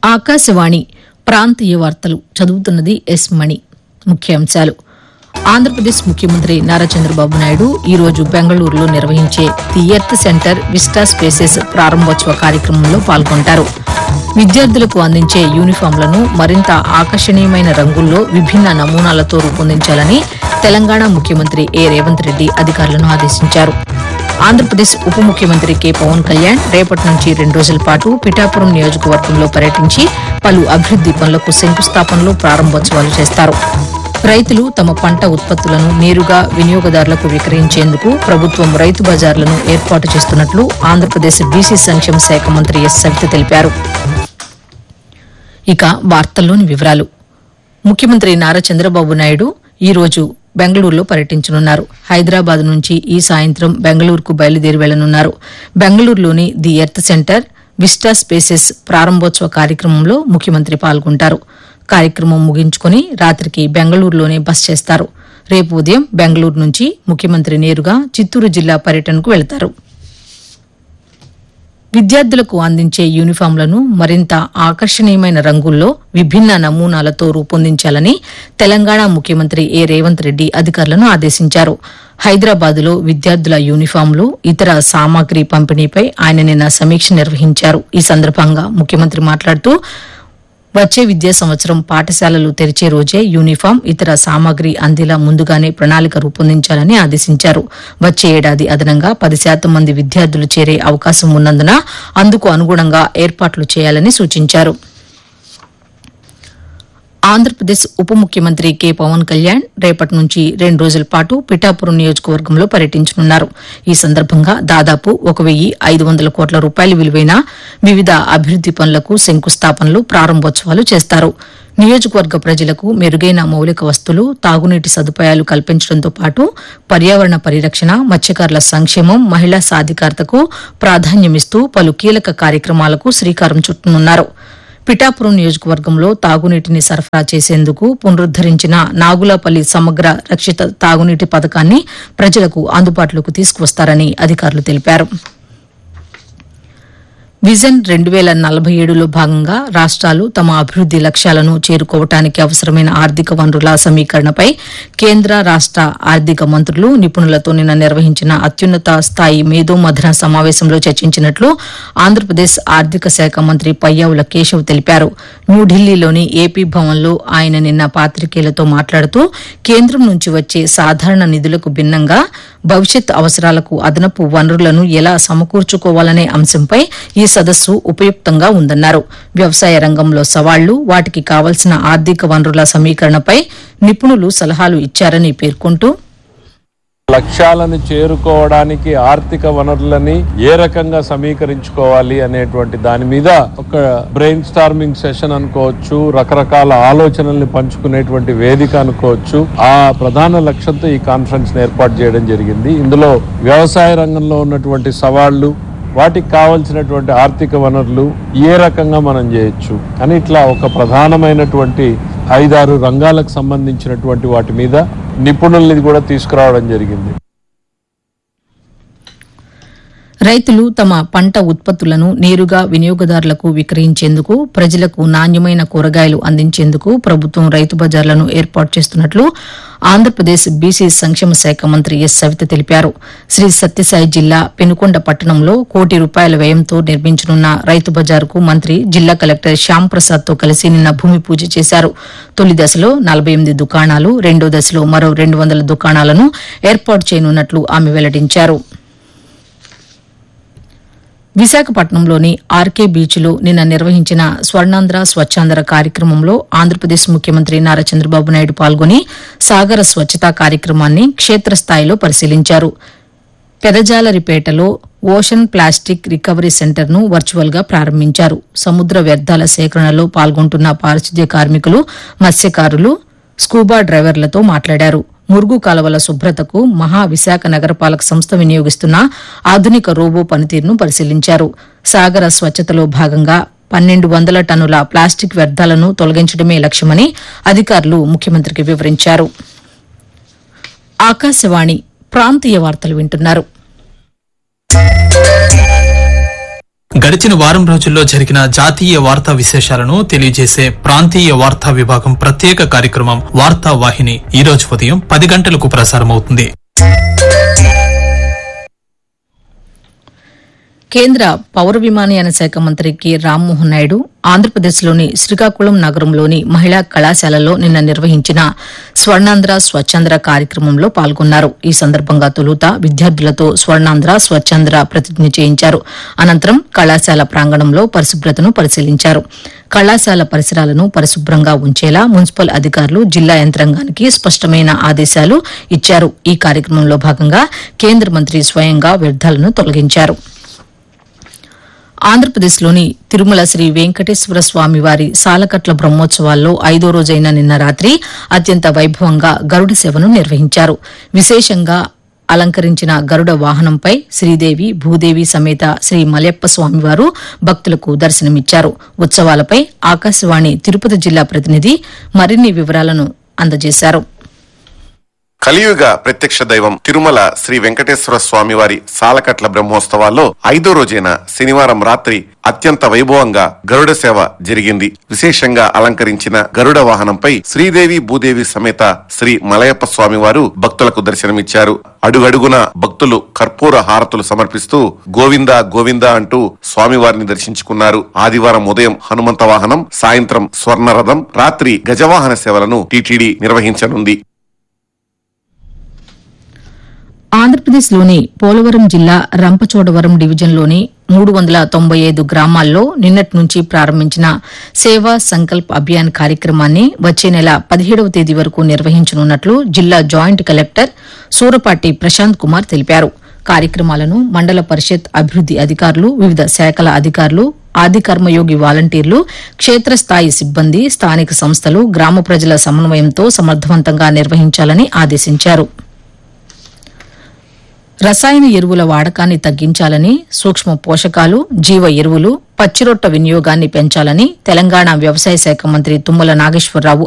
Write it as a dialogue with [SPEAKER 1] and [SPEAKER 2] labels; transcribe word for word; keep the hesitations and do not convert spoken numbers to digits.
[SPEAKER 1] ఆకాశవాణి ప్రాంతీయ వార్తలు చదువుతున్నది ఎస్ మణి. ముఖ్యాంశాలు. ఆంధ్రప్రదేశ్ ముఖ్యమంత్రి నారా చంద్రబాబు నాయుడు ఈ రోజు బెంగళూరులో నిర్వహించే the earth centre vista spaces ప్రారంభోత్సవ కార్యక్రమంలో పాల్గొంటారు. విద్యార్థులకు అందించే యూనిఫాంలను మరింత ఆకర్షణీయమైన రంగుల్లో విభిన్న నమూనాలతో రూపొందించాలని తెలంగాణ ముఖ్యమంత్రి ఏ రేవంత్ రెడ్డి అధికారులను ఆదేశించారు. ఆంధ్రప్రదేశ్ ఉప ముఖ్యమంత్రి కె పవన్ కళ్యాణ్ రేపటి నుంచి రెండు రోజుల పాటు పిఠాపురం నియోజకవర్గంలో పర్యటించి పలు అభివృద్ది పనులకు శంకుస్థాపనలు, ప్రారంభోత్సవాలు చేస్తారు. రైతులు తమ పంట ఉత్పత్తులను నేరుగా వినియోగదారులకు విక్రయించేందుకు ప్రభుత్వం రైతు బజార్లను ఏర్పాటు చేస్తున్నట్లు ఆంధ్రప్రదేశ్ బీసీ సంక్షేమ శాఖ మంత్రి ఎస్ సవిత తెలిపారు. ఇక వార్తల్లోని వివరాలు. ముఖ్యమంత్రి నారా చంద్రబాబు నాయుడు ఈ రోజు బెంగళూరులో పర్యటించనున్నారు. హైదరాబాద్ నుంచి ఈ సాయంత్రం బెంగళూరుకు బయలుదేరి వెళ్లనున్నారు. బెంగళూరులోని the earth centre vista spaces ప్రారంభోత్సవ కార్యక్రమంలో ముఖ్యమంత్రి పాల్గొంటారు. కార్యక్రమం ముగించుకుని రాత్రికి బెంగళూరులోనే బస చేస్తారు. రేపు ఉదయం బెంగళూరు నుంచి ముఖ్యమంత్రి నేరుగా చిత్తూరు జిల్లా పర్యటనకు వెళతారు. విద్యార్థులకు అందించే యూనిఫాంలను మరింత ఆకర్షణీయమైన రంగుల్లో విభిన్న నమూనాలతో రూపొందించాలని తెలంగాణ ముఖ్యమంత్రి ఏ రేవంత్ రెడ్డి అధికారులను ఆదేశించారు. హైదరాబాద్లో విద్యార్థుల యూనిఫాంలు, ఇతర సామాగ్రి పంపిణీపై ఆయన నిన్న సమీక్ష నిర్వహించారు. ఈ సందర్భంగా ముఖ్యమంత్రి మాట్లాడుతూ వచ్చే విద్యా సంవత్సరం పాఠశాలలు తెరిచే రోజే యూనిఫాం, ఇతర సామాగ్రి అందేలా ముందుగానే ప్రణాళిక రూపొందించాలని ఆదేశించారు. వచ్చే ఏడాది అదనంగా పది శాతం మంది విద్యార్థులు చేరే అవకాశం ఉన్నందున అందుకు అనుగుణంగా ఏర్పాట్లు చేయాలని సూచించారు. ఆంధ్రప్రదేశ్ ఉప ముఖ్యమంత్రి కె పవన్ కళ్యాణ్ రేపటి నుంచి రెండు రోజుల పాటు పిఠాపురం నియోజకవర్గంలో పర్యటించనున్నారు. ఈ సందర్భంగా దాదాపు ఒక వెయ్యి ఐదు వందల కోట్ల రూపాయల విలువైన వివిధ అభివృద్ది పనులకు శంకుస్థాపనలు, ప్రారంభోత్సవాలు చేస్తారు. నియోజకవర్గ ప్రజలకు మెరుగైన మౌలిక వస్తువులు, తాగునీటి సదుపాయాలు కల్పించడంతో పాటు పర్యావరణ పరిరక్షణ, మత్స్యకారుల సంక్షేమం, మహిళా సాధికారతకు ప్రాధాన్యమిస్తూ పలు కీలక కార్యక్రమాలకు శ్రీకారం చుట్టనున్నారు. పిఠాపురం నియోజకవర్గంలో తాగునీటిని సరఫరా చేసేందుకు పునరుద్దరించిన నాగులపల్లి సమగ్ర రక్షిత తాగునీటి పథకాన్ని ప్రజలకు అందుబాటులోకి తీసుకువస్తారని అధికారులు తెలిపారు. విజన్ రెండు వేల నలభై ఏడులో భాగంగా రాష్ట్రాలు తమ అభివృద్ది లక్ష్యాలను చేరుకోవటానికి అవసరమైన ఆర్థిక వనరుల సమీకరణపై కేంద్ర, రాష్ట ఆర్థిక మంత్రులు, నిపుణులతో నిన్న నిర్వహించిన అత్యున్నత స్థాయి మేధోమథన సమావేశంలో చర్చించినట్లు ఆంధ్రప్రదేశ్ ఆర్థిక శాఖ మంత్రి పయ్యావుల కేశవ్ తెలిపారు. న్యూఢిల్లీలోని ఏపీ భవన్లో ఆయన నిన్న పాతికేయులతో మాట్లాడుతూ కేంద్రం నుంచి వచ్చే సాధారణ నిధులకు భిన్నంగా భవిష్యత్ అవసరాలకు అదనపు వనరులను ఎలా సమకూర్చుకోవాలనే అంశంపై ఈ సదస్సు ఉపయుక్తంగా ఉందన్నారు. వ్యవసాయ రంగంలో సవాళ్లు, వాటికి కావలసిన ఆర్థిక వనరుల సమీకరణపై నిపుణులు సలహాలు ఇచ్చారని పేర్కొంటూ
[SPEAKER 2] లక్ష్యాలను చేరుకోవడానికి ఆర్థిక వనరులని ఏ రకంగా సమీకరించుకోవాలి అనేటువంటి దాని మీద ఒక బ్రెయిన్ స్టార్మింగ్ సెషన్ అనుకోవచ్చు, రకరకాల ఆలోచనల్ని పంచుకునేటువంటి వేదిక అనుకోవచ్చు. ఆ ప్రధాన లక్ష్యంతో ఈ కాన్ఫరెన్స్ ఏర్పాటు చేయడం జరిగింది. ఇందులో వ్యవసాయ రంగంలో ఉన్నటువంటి సవాళ్లు, వాటికి కావలసినటువంటి ఆర్థిక వనరులు ఏ రకంగా మనం చేయొచ్చు అని ఇట్లా ఒక ప్రధానమైనటువంటి ఐదారు రంగాలకు సంబంధించినటువంటి వాటి మీద నిపుణుల్ని కూడా తీసుకురావడం జరిగింది.
[SPEAKER 1] రైతులు తమ పంట ఉత్పత్తులను నేరుగా వినియోగదారులకు విక్రయించేందుకు, ప్రజలకు నాణ్యమైన కూరగాయలు అందించేందుకు ప్రభుత్వం రైతు బజార్లను ఏర్పాటు చేస్తున్నట్లు ఆంధ్రప్రదేశ్ బీసీ సంక్షేమ శాఖ మంత్రి ఎస్ సవిత తెలిపారు. శ్రీ సత్యసాయి జిల్లా పెనుకొండ పట్టణంలో కోటి రూపాయల వ్యయంతో నిర్మించనున్న రైతు బజారుకు మంత్రి జిల్లా కలెక్టర్ శ్యామ్ ప్రసాద్ తో కలిసి నిన్న భూమి పూజ చేశారు. తొలి దశలో నలభై ఎనిమిది దుకాణాలు, రెండో దశలో మరో రెండు వందల దుకాణాలను ఏర్పాటు చేయనున్నట్లు ఆమె వెల్లడించారు. విశాఖపట్నంలోని ఆర్కే బీచ్లో నిన్న నిర్వహించిన స్వర్ణాంధ్ర స్వచ్ఛాంధ్ర కార్యక్రమంలో ఆంధ్రప్రదేశ్ ముఖ్యమంత్రి నారా చంద్రబాబు నాయుడు పాల్గొని సాగర స్వచ్ఛతా కార్యక్రమాన్ని క్షేత్రస్థాయిలో పరిశీలించారు. పెదజాలరిపేటలో ఓషన్ ప్లాస్టిక్ రికవరీ సెంటర్ను వర్చువల్ గా ప్రారంభించారు. సముద్ర వ్యర్థాల సేకరణలో పాల్గొంటున్న పారిశుద్ధ్య కార్మికులు, మత్స్యకారులు, స్కూబా డ్రైవర్లతో మాట్లాడారు. మురుగు కాలువల శుభ్రతకు మహా విశాఖ నగరపాలక సంస్థ వినియోగిస్తున్న ఆధునిక రోబో పనితీరును పరిశీలించారు. సాగర స్వచ్ఛతలో భాగంగా పన్నెండు వందల టన్నుల ప్లాస్టిక్ వ్యర్థాలను తొలగించడమే లక్ష్యమని అధికారులు ముఖ్యమంత్రికి వివరించారు. ఆకాశవాణి ప్రాంతీయ వార్తలు వింటున్నారు.
[SPEAKER 3] గడిచిన వారం రోజుల్లో జరిగిన జాతీయ వార్తా విశేషాలను తెలియజేసే ప్రాంతీయ వార్తా విభాగం ప్రత్యేక కార్యక్రమం వార్తా వాహిని ఈ రోజు ఉదయం పది గంటలకు ప్రసారమవుతుంది.
[SPEAKER 1] కేంద్ర పౌర విమానయాన శాఖ మంత్రి కె రామ్మోహన్ నాయుడు ఆంధ్రప్రదేశ్లోని శ్రీకాకుళం నగరంలోని మహిళా కళాశాలలో నిన్న నిర్వహించిన స్వర్ణాంధ్ర స్వచ్ఛాంధ్ర కార్యక్రమంలో పాల్గొన్నారు. ఈ సందర్భంగా తొలుత విద్యార్థులతో స్వర్ణాంధ్ర స్వచ్ఛాంధ్ర ప్రతిజ్ఞ చేయించారు. అనంతరం కళాశాల ప్రాంగణంలో పరిశుభ్రతను పరిశీలించారు. కళాశాల పరిసరాలను పరిశుభ్రంగా ఉంచేలా మున్సిపల్ అధికారులు జిల్లా యంత్రాంగానికి స్పష్టమైన ఆదేశాలు ఇచ్చారు. ఈ కార్యక్రమంలో భాగంగా కేంద్ర మంత్రి స్వయంగా వ్యర్థాలను తొలగించారు. ఆంధ్రప్రదేశ్లోని తిరుమల శ్రీ వెంకటేశ్వర స్వామివారి సాలకట్ల బ్రహ్మోత్సవాల్లో ఐదో రోజైన నిన్న రాత్రి అత్యంత వైభవంగా గరుడ సేవను నిర్వహించారు. విశేషంగా అలంకరించిన గరుడ వాహనంపై శ్రీదేవి భూదేవి సమేత శ్రీ మలయప్ప స్వామివారు భక్తులకు దర్శనమిచ్చారు. ఉత్సవాలపై ఆకాశవాణి తిరుపతి జిల్లా ప్రతినిధి మరిన్ని వివరాలను అందజేశారు.
[SPEAKER 4] కలియుగ ప్రత్యక్ష దైవం తిరుమల శ్రీ వెంకటేశ్వర స్వామివారి సాలకట్ల బ్రహ్మోత్సవాల్లో ఐదో రోజైన శనివారం రాత్రి అత్యంత వైభవంగా గరుడ సేవ జరిగింది. విశేషంగా అలంకరించిన గరుడ వాహనంపై శ్రీదేవి భూదేవి సమేత శ్రీ మలయప్ప స్వామివారు భక్తులకు దర్శనమిచ్చారు. అడుగడుగున భక్తులు కర్పూర హారతులు సమర్పిస్తూ గోవిందా గోవిందా అంటూ స్వామివారిని దర్శించుకున్నారు. ఆదివారం ఉదయం హనుమంత వాహనం, సాయంత్రం స్వర్ణరథం, రాత్రి గజవాహన సేవలను టీటీడీ నిర్వహించనుంది.
[SPEAKER 1] ఆంధ్రప్రదేశ్లోని పోలవరం జిల్లా రంపచోడవరం డివిజన్లోని మూడు వందల తొంభై ఐదు గ్రామాల్లో నిన్నటి నుంచి ప్రారంభించిన సేవా సంకల్ప్ అభియాన్ కార్యక్రమాన్ని వచ్చే నెల పదిహేడవ తేదీ వరకు నిర్వహించనున్నట్లు జిల్లా జాయింట్ కలెక్టర్ సూరపాటి ప్రశాంత్ కుమార్ తెలిపారు. కార్యక్రమాలను మండల పరిషత్ అభివృద్ది అధికారులు, వివిధ శాఖల అధికారులు, ఆది కర్మయోగి వాలంటీర్లు, క్షేత్రస్థాయి సిబ్బంది, స్థానిక సంస్థలు, గ్రామ ప్రజల సమన్వయంతో సమర్థవంతంగా నిర్వహించాలని ఆదేశించారు. రసాయన ఎరువుల వాడకాన్ని తగ్గించాలని, సూక్ష్మ పోషకాలు, జీవ ఎరువులు, పచ్చిరొట్ట వినియోగాన్ని పెంచాలని తెలంగాణ వ్యవసాయ శాఖ మంత్రి తుమ్మల నాగేశ్వరరావు